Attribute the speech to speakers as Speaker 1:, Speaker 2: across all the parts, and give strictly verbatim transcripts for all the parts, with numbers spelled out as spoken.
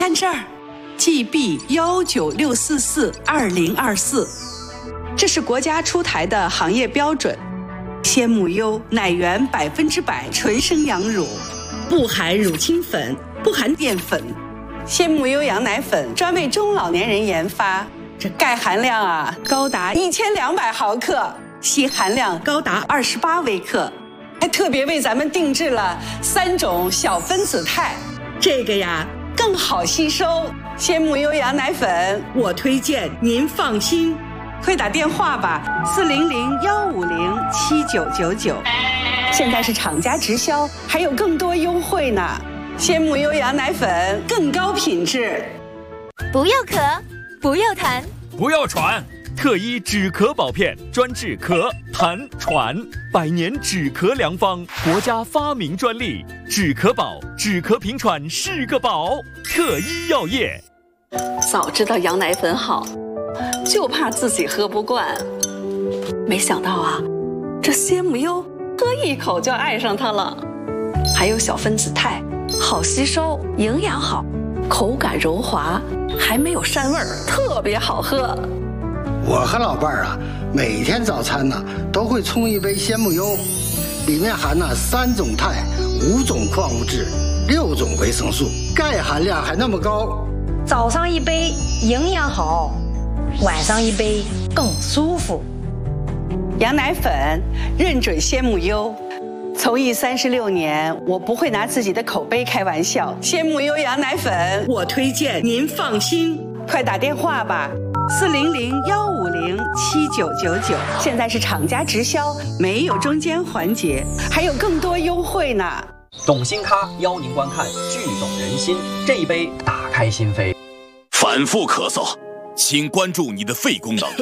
Speaker 1: 看这儿 ，G B 幺九六四四二零二四，这是国家出台的行业标准。鲜母优奶源百分之百纯生羊乳，不含乳清粉，不含淀粉。鲜母优羊奶粉专为中老年人研发，这钙含量啊高达一千两百毫克，硒含量高达二十八微克，还特别为咱们定制了三种小分子肽，这个呀更好吸收。鲜母优羊奶粉，我推荐您放心。快打电话吧，四零零幺五零七九九九。现在是厂家直销，还有更多优惠呢。鲜母优羊奶粉更高品质。
Speaker 2: 不要咳，不要痰，
Speaker 3: 不要喘，特医止咳宝片专治咳、痰、喘，百年止咳良方，国家发明专利，止咳宝，止咳平喘是个宝。特医药业。
Speaker 1: 早知道羊奶粉好，就怕自己喝不惯。没想到啊，这鲜母优喝一口就爱上它了。还有小分子肽，好吸收，营养好，口感柔滑，还没有膻味儿，特别好喝。
Speaker 4: 我和老伴儿啊，每天早餐呢都会冲一杯鲜母优，里面含了三种肽、五种矿物质、六种维生素，钙含量还那么高。
Speaker 5: 早上一杯营养好，晚上一杯更舒服。
Speaker 1: 羊奶粉认准鲜母优，从艺三十六年，我不会拿自己的口碑开玩笑。鲜母优羊奶粉，我推荐您放心。快打电话吧，四零零幺五零七九九九。现在是厂家直销，没有中间环节，还有更多优惠呢。
Speaker 6: 懂心咖邀您观看《剧懂人心》，这一杯打开心扉。
Speaker 7: 反复咳嗽，请关注你的肺功能。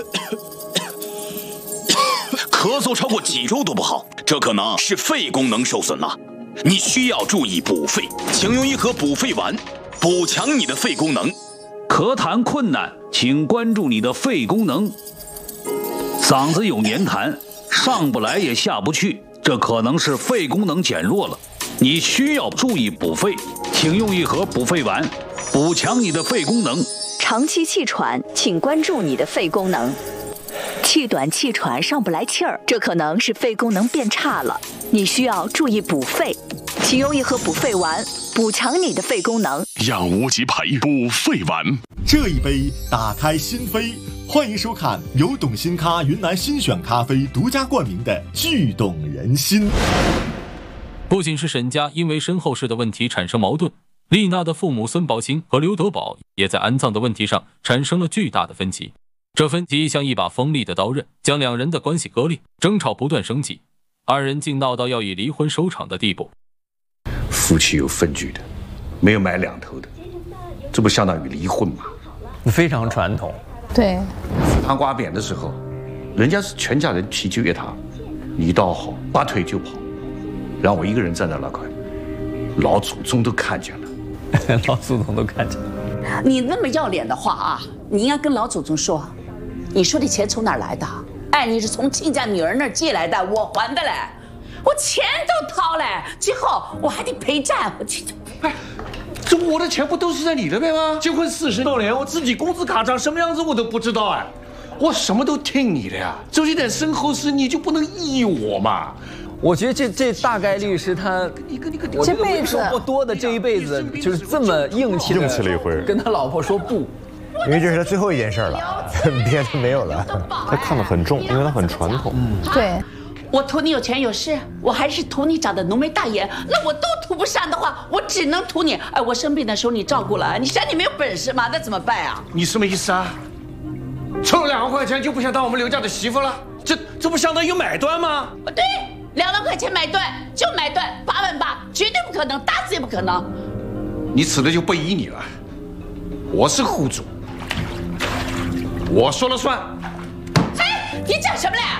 Speaker 7: 咳嗽超过几周都不好，这可能是肺功能受损了，你需要注意补肺，请用一盒补肺丸，补强你的肺功能。
Speaker 8: 咳痰困难，请关注你的肺功能。嗓子有黏痰，上不来也下不去，这可能是肺功能减弱了，你需要注意补肺，请用一盒补肺丸，补强你的肺功能。
Speaker 9: 长期气喘，请关注你的肺功能。气短气喘上不来气儿，这可能是肺功能变差了，你需要注意补肺，请用一盒补肺丸，补强你的肺功能。
Speaker 7: 养无极培补肺丸，
Speaker 10: 这一杯打开心扉。欢迎收看由懂心咖云南新选咖啡独家冠名的《剧懂人心》。
Speaker 11: 不仅是沈家因为身后事的问题产生矛盾，丽娜的父母孙宝清和刘德宝也在安葬的问题上产生了巨大的分歧。这分歧像一把锋利的刀刃，将两人的关系割裂，争吵不断升级，二人竟闹到要以离婚收场的地步。
Speaker 12: 夫妻有分居的，没有买两头的，这不相当于离婚吗？
Speaker 13: 非常传统。
Speaker 14: 对，
Speaker 12: 他刮扁的时候，人家是全家人祈求于他，你倒好，拔腿就跑，让我一个人站在那块，老祖宗都看见了。
Speaker 13: 老祖宗都看见了。
Speaker 15: 你那么要脸的话啊，你应该跟老祖宗说，你说的钱从哪儿来的？哎，你是从亲家女儿那儿借来的，我还的嘞，我钱都掏了，最后我还得赔债，我去，不是。
Speaker 12: 这我的钱不都是在你那边吗？结婚四十多年，我自己工资卡长什么样子我都不知道哎，我什么都听你的呀，就一点身后事你就不能依我吗？
Speaker 13: 我觉得这这大概率是他
Speaker 14: 这辈子
Speaker 13: 不多的这一辈子就是这么硬气的
Speaker 16: 硬气了一回，
Speaker 13: 跟他老婆说不，
Speaker 16: 因为这是他最后一件事了，别的没有了。他看得很重，因为他很传统。
Speaker 14: 嗯，对。
Speaker 15: 我图你有权有势，我还是图你长得浓眉大眼，那我都图不上的话，我只能图你。哎，我生病的时候你照顾了，你想你没有本事吗？那怎么办啊？
Speaker 12: 你什么意思啊？凑两万块钱就不想当我们刘家的媳妇了？这这不相当于买断吗？
Speaker 15: 对，两万块钱买断就买断，八万八绝对不可能，打死也不可能。
Speaker 12: 你此的就不依你了。我是户主，我说了算。
Speaker 15: 嘿，你讲什么嘞？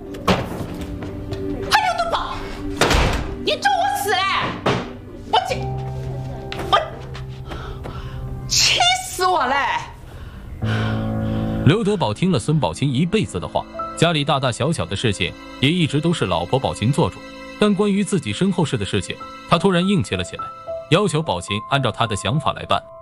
Speaker 15: 你咒我死嘞！我这，我气死我嘞！
Speaker 11: 刘德宝听了孙宝清一辈子的话，家里大大小小的事情也一直都是老婆宝琴做主，但关于自己身后事的事情，他突然硬气了起来，要求宝琴按照他的想法来办。